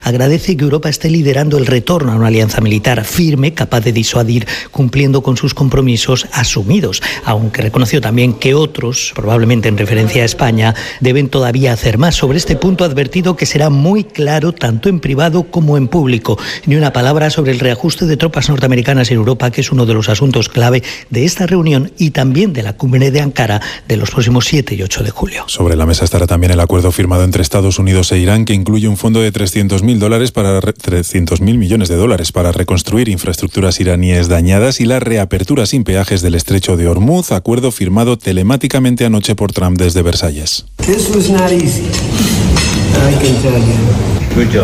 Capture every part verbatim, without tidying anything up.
Agradece que Europa esté liderando el retorno a una alianza militar firme, capaz de disuadir, cumpliendo con sus compromisos asumidos, aunque reconoció también que otros, probablemente en referencia a España, deben todavía hacer más. Sobre este punto ha advertido que será muy claro tanto en privado como en público. Ni una palabra sobre el reajuste de tropas norteamericanas en Europa, que es uno de los asuntos clave de esta reunión y también de la cumbre de Ankara de los próximos siete y ocho de julio. Sobre la mesa estará también el acuerdo firmado entre Estados Unidos e Irán, que incluye un fondo de trescientos mil dólares para trescientos mil millones de dólares para reconstruir infraestructuras iraníes dañadas y la reapertura sin peajes del estrecho de Hormuz, acuerdo firmado telemáticamente anoche por Trump desde Versalles. This was not easy. I can tell you. Good job.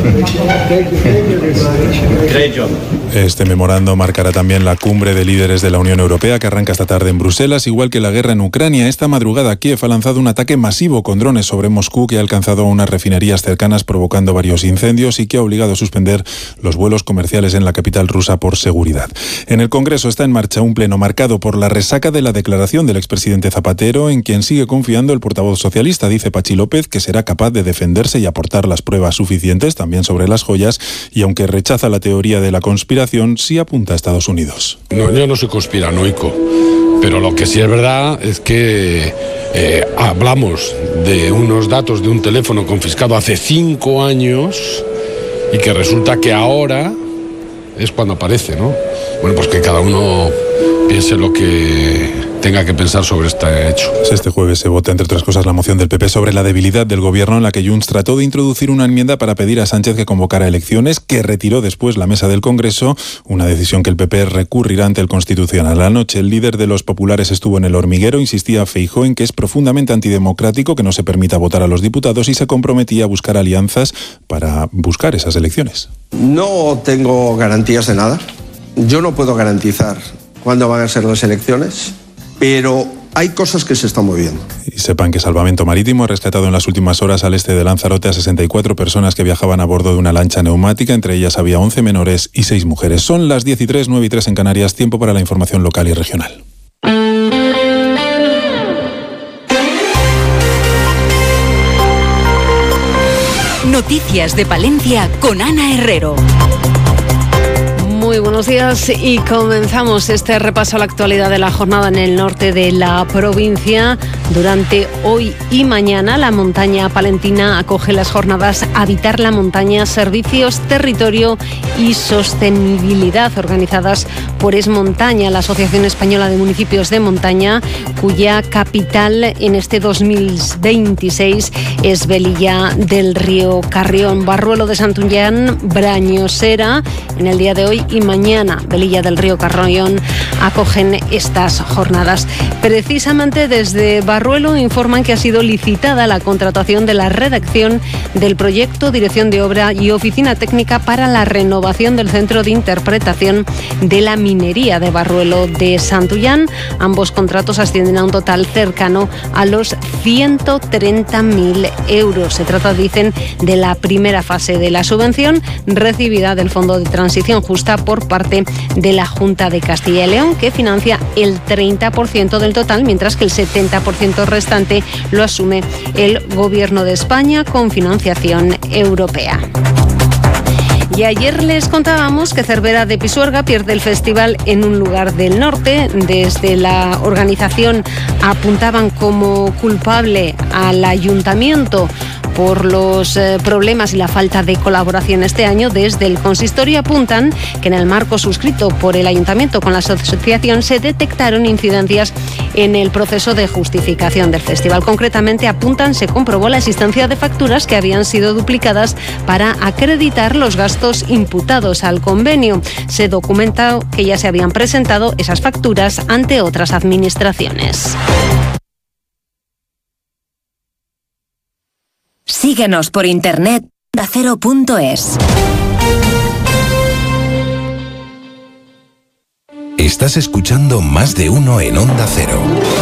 Great job. Este memorando marcará también la cumbre de líderes de la Unión Europea que arranca esta tarde en Bruselas, igual que la guerra en Ucrania. Esta madrugada Kiev ha lanzado un ataque masivo con drones sobre Moscú que ha alcanzado unas refinerías cercanas, provocando varios incendios y que ha obligado a suspender los vuelos comerciales en la capital rusa por seguridad. En el Congreso está en marcha un pleno marcado por la resaca de la declaración del expresidente Zapatero, en quien sigue confiando el portavoz socialista. Dice Pachi López que será capaz de defenderse y aportar las pruebas suficientes también sobre las joyas, y aunque rechaza la teoría de la conspiración, sí apunta a Estados Unidos. No, yo no soy conspiranoico, pero lo que sí es verdad es que eh, hablamos de unos datos de un teléfono confiscado hace cinco años y que resulta que ahora es cuando aparece, ¿no? Bueno, pues que cada uno piense lo que tenga que pensar sobre este hecho. Este jueves se vota, entre otras cosas, la moción del P P sobre la debilidad del gobierno, en la que Junts trató de introducir una enmienda para pedir a Sánchez que convocara elecciones, que retiró después la mesa del Congreso, una decisión que el P P recurrirá ante el Constitucional. Anoche el líder de los populares estuvo en El Hormiguero, insistía Feijóo en que es profundamente antidemocrático que no se permita votar a los diputados y se comprometía a buscar alianzas para buscar esas elecciones. No tengo garantías de nada. Yo no puedo garantizar cuándo van a ser las elecciones, pero hay cosas que se están moviendo. Y sepan que Salvamento Marítimo ha rescatado en las últimas horas al este de Lanzarote a sesenta y cuatro personas que viajaban a bordo de una lancha neumática. Entre ellas había once menores y seis mujeres. Son las diez y tres, nueve y tres en Canarias. Tiempo para la información local y regional. Noticias de Palencia con Ana Herrero. Muy buenos días y comenzamos este repaso a la actualidad de la jornada en el norte de la provincia. Durante hoy y mañana la montaña palentina acoge las jornadas Habitar la Montaña, Servicios, Territorio y Sostenibilidad, organizadas por Esmontaña, la Asociación Española de Municipios de Montaña, cuya capital en este dos mil veintiséis es Velilla del Río Carrión. Barruelo de Santullán, Brañosera, en el día de hoy y mañana Velilla del Río Carrión acogen estas jornadas. Precisamente desde Barruelo informan que ha sido licitada la contratación de la redacción del proyecto, dirección de obra y oficina técnica para la renovación del centro de interpretación de la minería de Barruelo de Santullán. Ambos contratos ascienden a un total cercano a los ciento treinta mil euros. Se trata, dicen, de la primera fase de la subvención recibida del Fondo de Transición Justa por parte de la Junta de Castilla y León, que financia el treinta por ciento del total, mientras que el setenta por ciento restante lo asume el Gobierno de España con financiación europea. Y ayer les contábamos que Cervera de Pisuerga pierde el festival en un lugar del norte. Desde la organización apuntaban como culpable al ayuntamiento por los eh, problemas y la falta de colaboración este año. Desde el consistorio apuntan que en el marco suscrito por el ayuntamiento con la asociación se detectaron incidencias en el proceso de justificación del festival. Concretamente apuntan, se comprobó la existencia de facturas que habían sido duplicadas para acreditar los gastos imputados al convenio. Se documenta que ya se habían presentado esas facturas ante otras administraciones. Síguenos por internet onda cero punto es. Estás escuchando Más de Uno en Onda Cero.